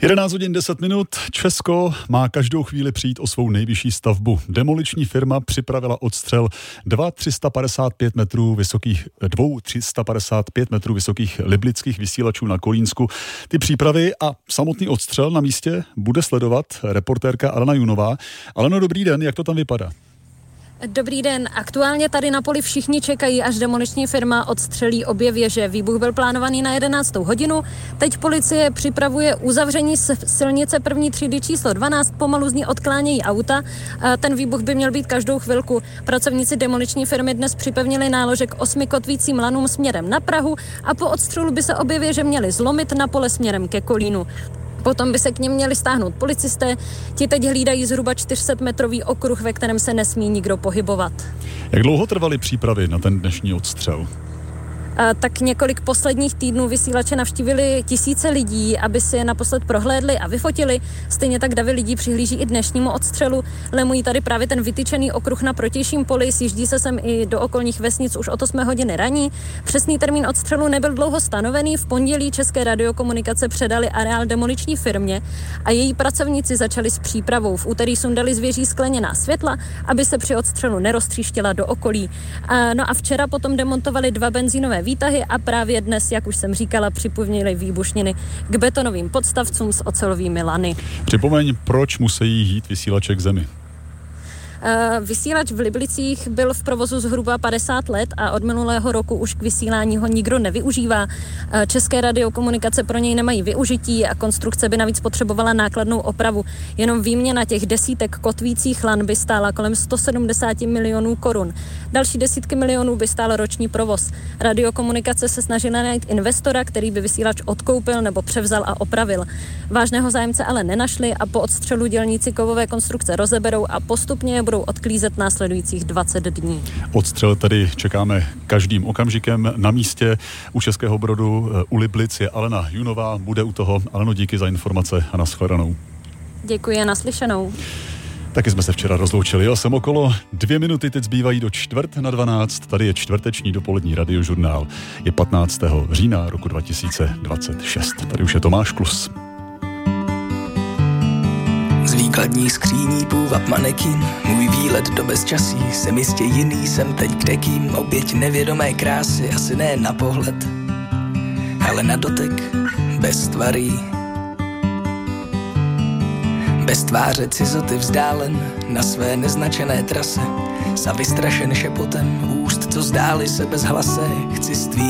11 hodin 10 minut. Česko má každou chvíli přijít o svou nejvyšší stavbu. Demoliční firma připravila odstřel 2,355 metrů vysokých liblických vysílačů na Kolínsku. Ty přípravy a samotný odstřel na místě bude sledovat reportérka Alena Junová. Aleno, dobrý den, jak to tam vypadá? Dobrý den. Aktuálně tady na poli všichni čekají, až demoliční firma odstřelí obě věže. Výbuch byl plánovaný na 11. hodinu. Teď policie připravuje uzavření silnice první třídy číslo 12. Pomalu z ní odklánějí auta. Ten výbuch by měl být každou chvilku. Pracovníci demoliční firmy dnes připevnili náložek 8 kotvícím lanům směrem na Prahu a po odstřelu by se obě věže měly zlomit na pole směrem ke Kolínu. Potom by se k nim měli stáhnout policisté. Ti teď hlídají zhruba 400-metrový okruh, ve kterém se nesmí nikdo pohybovat. Jak dlouho trvaly přípravy na ten dnešní odstřel? Tak několik posledních týdnů vysílače navštívili tisíce lidí, aby si je naposled prohlédli a vyfotili. Stejně tak davy lidí přihlíží i dnešnímu odstřelu. Lemují tady právě ten vytyčený okruh na protějším poli, sjíždí se sem i do okolních vesnic už od 8 hodiny raní. Přesný termín odstřelu nebyl dlouho stanovený. V pondělí České radiokomunikace předali areál demoliční firmě a její pracovníci začali s přípravou. V úterý sundali z věží skleněná světla, aby se při odstřelu neroztříštila do okolí. No a včera potom demontovali 2 benzínové výtahy a právě dnes, jak už jsem říkala, připevnili výbušniny k betonovým podstavcům s ocelovými lany. Připomeň, proč musí jít vysílače k zemi? Vysílač v Liblicích byl v provozu zhruba 50 let a od minulého roku už k vysílání ho nikdo nevyužívá. České radiokomunikace pro něj nemají využití a konstrukce by navíc potřebovala nákladnou opravu. Jenom výměna těch desítek kotvících lan by stála kolem 170 milionů korun. Další desítky milionů by stál roční provoz. Radiokomunikace se snažila najít investora, který by vysílač odkoupil nebo převzal a opravil. Vážného zájemce ale nenašli a po odstřelu dělníci kovové konstrukce rozeberou a postupně budou odklízet následujících 20 dní. Odstřel tedy čekáme každým okamžikem na místě. U Českého Brodu, u Liblic je Alena Junová, bude u toho. Aleno, díky za informace a nashledanou. Děkuji a naslyšenou. Taky jsme se včera rozloučili. Jel jsem okolo 2 minuty, teď zbývají do 11:45. Tady je čtvrteční dopolední radiožurnál. Je 15. října roku 2026. Tady už je Tomáš Klus. Z výkladní skříní půvab manekin, můj výlet do bezčasí, jsem jistě jiný, jsem teď kdekým, oběť nevědomé krásy, asi ne na pohled, ale na dotek, bez tvarí. Bez tváře cizoty vzdálen, na své neznačené trase, za vystrašen šepotem úst, co zdály se bez hlase, chci s tvým